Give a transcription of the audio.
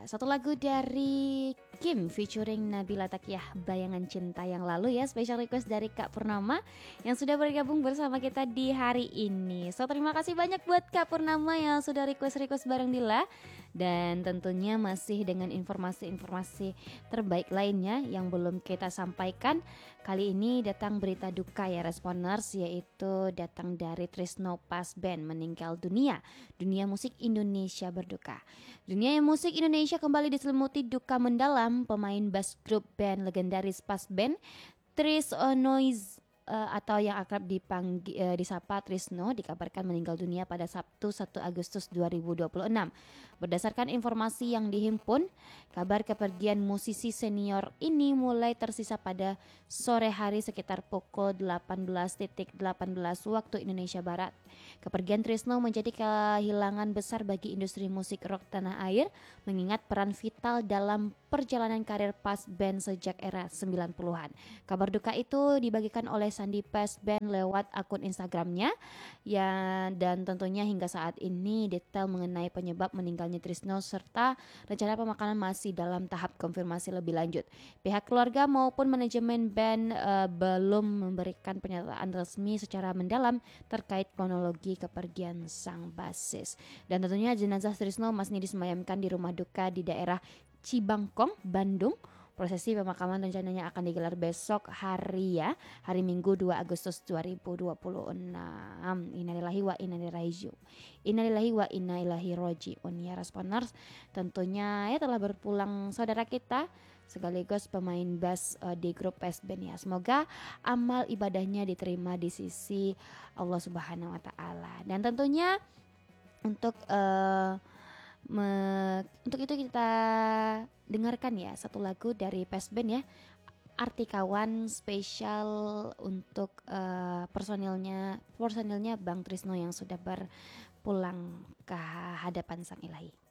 satu lagu dari Kim featuring Nabila Takyah, Bayangan Cinta yang lalu ya. Special request dari Kak Purnama yang sudah bergabung bersama kita di hari ini. So terima kasih banyak buat Kak Purnama yang sudah request bareng Dila. Dan tentunya masih dengan informasi-informasi terbaik lainnya yang belum kita sampaikan. Kali ini datang berita duka ya Responers, yaitu datang dari Trisno Pasben meninggal dunia. Dunia musik Indonesia berduka. Dunia musik Indonesia kembali diselimuti duka mendalam. Pemain bass grup band legendaris Pasben, Tris atau yang akrab disapa Trisno, dikabarkan meninggal dunia pada Sabtu 1 Agustus 2026. Berdasarkan informasi yang dihimpun, kabar kepergian musisi senior ini mulai tersisa pada sore hari sekitar pukul 18.18 waktu Indonesia Barat. Kepergian Trisno menjadi kehilangan besar bagi industri musik rock tanah air, mengingat peran vital dalam perjalanan karir Pasben sejak era 90-an. Kabar duka itu dibagikan oleh Sandi Pasben lewat akun Instagramnya ya, dan tentunya hingga saat ini detail mengenai penyebab meninggalnya Trisno serta rencana pemakaman masih dalam tahap konfirmasi lebih lanjut. Pihak keluarga maupun manajemen band belum memberikan pernyataan resmi secara mendalam terkait kronologi kepergian sang basis. Dan tentunya jenazah Trisno masih disemayamkan di rumah duka di daerah Cibangkong, Bandung. Prosesi pemakaman rencananya akan digelar besok hari Minggu 2 Agustus 2026. Innalillahi wa inna ilaihi rajiun ya Responers. Tentunya ya telah berpulang saudara kita sekaligus pemain bass di grup Pasben ya. Semoga amal ibadahnya diterima di sisi Allah Subhanahu wa taala. Dan tentunya untuk itu kita dengarkan ya satu lagu dari Pasben ya, Arti Kawan, spesial untuk personilnya Bang Trisno yang sudah berpulang ke hadapan Sang Ilahi.